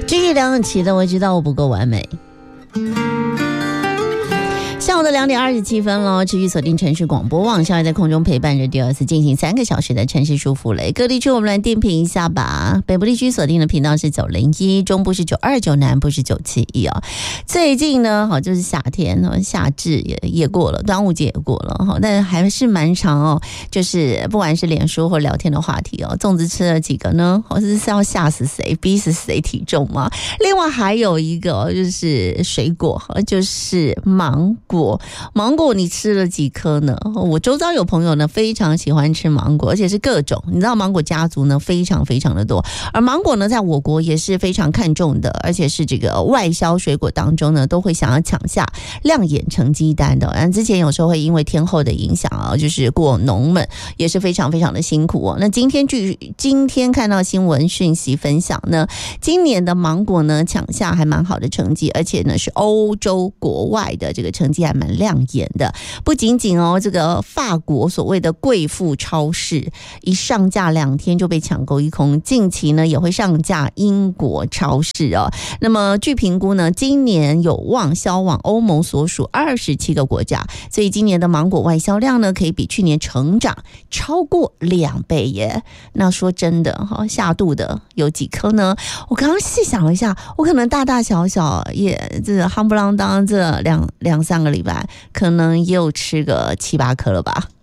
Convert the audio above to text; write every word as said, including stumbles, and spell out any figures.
这一两期的我知道我不够完美。下午的两点二十七分了，持续锁定城市广播网，上在空中陪伴着第二次进行三个小时的城市舒服雷。各地区我们来点评一下吧。北部地区锁定的频道是九零一，中部是九二九，南部是九七一啊。最近呢，好就是夏天，夏至也也过了，端午节也过了哈，但还是蛮长哦。就是不管是脸书或聊天的话题哦，粽子吃了几个呢？或是是要吓死谁，逼死谁体重吗？另外还有一个就是水果，就是芒果。芒果你吃了几颗呢？我周遭有朋友呢非常喜欢吃芒果，而且是各种，你知道芒果家族呢非常非常的多，而芒果呢在我国也是非常看重的，而且是这个外销水果当中呢都会想要抢下亮眼成绩单的。然后之前有时候会因为天候的影响啊，就是果农们也是非常非常的辛苦哦。那今天据今天看到新闻讯息分享呢，今年的芒果呢抢下还蛮好的成绩，而且呢是欧洲国外的这个成绩还蛮亮眼的。不仅仅哦，这个法国所谓的贵妇超市一上架两天就被抢购一空，近期呢也会上架英国超市哦。那么据评估呢，今年有望销往欧盟所属二十七个国家，所以今年的芒果外销量呢可以比去年成长超过两倍耶。那说真的哈，下肚的有几颗呢？我刚刚细想了一下，我可能大大小小也这夯不啷当这两两三个礼拜，可能也有吃个七八颗了吧。